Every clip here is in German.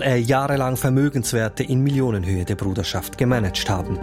er jahrelang Vermögenswerte in Millionenhöhe der Bruderschaft gemanagt haben.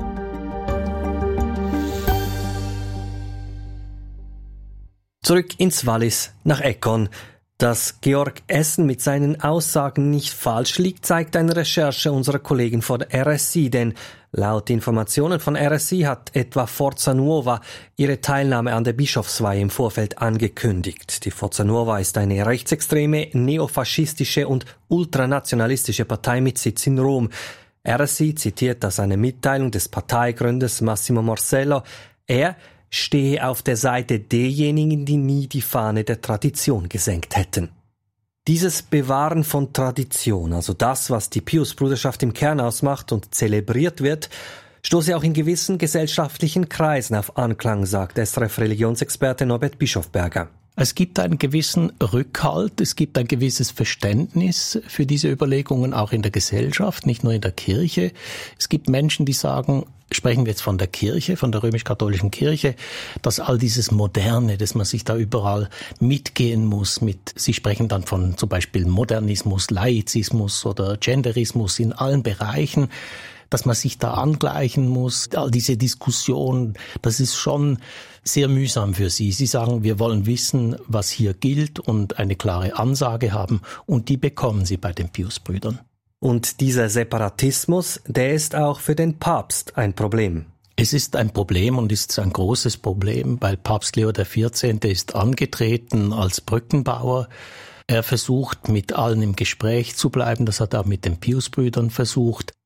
Zurück ins Wallis nach Econ. Dass Georg Essen mit seinen Aussagen nicht falsch liegt, zeigt eine Recherche unserer Kollegen von der RSI, denn laut Informationen von RSI hat etwa Forza Nuova ihre Teilnahme an der Bischofsweihe im Vorfeld angekündigt. Die Forza Nuova ist eine rechtsextreme, neofaschistische und ultranationalistische Partei mit Sitz in Rom. RSI zitiert aus einer Mitteilung des Parteigründers Massimo Morsello. Er stehe auf der Seite derjenigen, die nie die Fahne der Tradition gesenkt hätten. Dieses Bewahren von Tradition, also das, was die Pius-Bruderschaft im Kern ausmacht und zelebriert wird, stoße auch in gewissen gesellschaftlichen Kreisen auf Anklang, sagt SRF-Religionsexperte Norbert Bischofberger. Es gibt einen gewissen Rückhalt, es gibt ein gewisses Verständnis für diese Überlegungen auch in der Gesellschaft, nicht nur in der Kirche. Es gibt Menschen, die sagen, sprechen wir jetzt von der Kirche, von der römisch-katholischen Kirche, dass all dieses Moderne, dass man sich da überall mitgehen muss sie sprechen dann von zum Beispiel Modernismus, Laizismus oder Genderismus in allen Bereichen, dass man sich da angleichen muss. All diese Diskussion, das ist schon sehr mühsam für sie. Sie sagen, wir wollen wissen, was hier gilt und eine klare Ansage haben, und die bekommen sie bei den Pius-Brüdern. Und dieser Separatismus, der ist auch für den Papst ein Problem. Es ist ein Problem und ist ein großes Problem, weil Papst Leo XIV. Ist angetreten als Brückenbauer. Er versucht, mit allen im Gespräch zu bleiben. Das hat er auch mit den Pius-Brüdern versucht.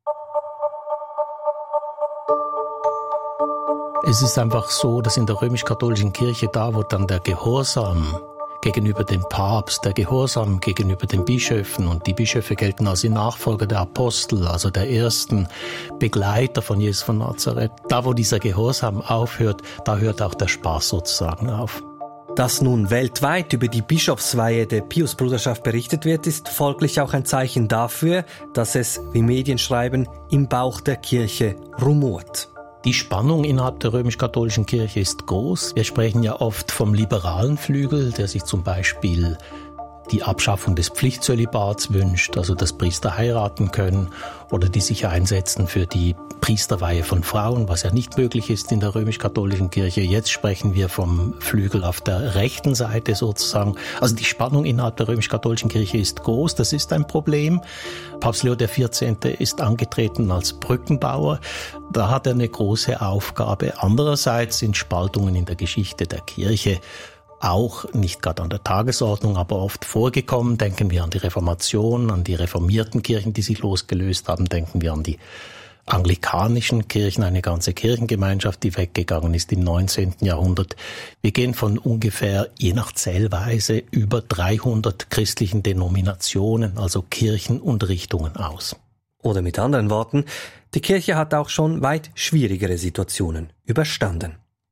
Es ist einfach so, dass in der römisch-katholischen Kirche da, wo dann der Gehorsam gegenüber dem Papst, der Gehorsam gegenüber den Bischöfen, und die Bischöfe gelten als die Nachfolger der Apostel, also der ersten Begleiter von Jesus von Nazareth. Da, wo dieser Gehorsam aufhört, da hört auch der Spaß sozusagen auf. Dass nun weltweit über die Bischofsweihe der Pius-Bruderschaft berichtet wird, ist folglich auch ein Zeichen dafür, dass es, wie Medien schreiben, im Bauch der Kirche rumort. Die Spannung innerhalb der römisch-katholischen Kirche ist groß. Wir sprechen ja oft vom liberalen Flügel, der sich zum Beispiel die Abschaffung des Pflichtzölibats wünscht, also dass Priester heiraten können, oder die sich einsetzen für die Priesterweihe von Frauen, was ja nicht möglich ist in der römisch-katholischen Kirche. Jetzt sprechen wir vom Flügel auf der rechten Seite sozusagen. Also die Spannung innerhalb der römisch-katholischen Kirche ist groß, das ist ein Problem. Papst Leo XIV. Ist angetreten als Brückenbauer. Da hat er eine große Aufgabe. Andererseits sind Spaltungen in der Geschichte der Kirche auch nicht gerade an der Tagesordnung, aber oft vorgekommen. Denken wir an die Reformation, an die reformierten Kirchen, die sich losgelöst haben. Denken wir an die anglikanischen Kirchen, eine ganze Kirchengemeinschaft, die weggegangen ist im 19. Jahrhundert. Wir gehen von ungefähr, je nach Zählweise, über 300 christlichen Denominationen, also Kirchen und Richtungen aus. Oder mit anderen Worten, die Kirche hat auch schon weit schwierigere Situationen überstanden.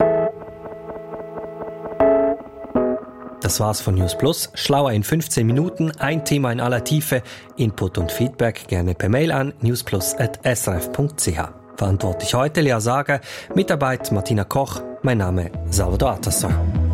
Das war's von News Plus. Schlauer in 15 Minuten, ein Thema in aller Tiefe. Input und Feedback gerne per Mail an newsplus@srf.ch. Verantwortlich heute Lea Sager, Mitarbeit Martina Koch, mein Name Salvador Atasson.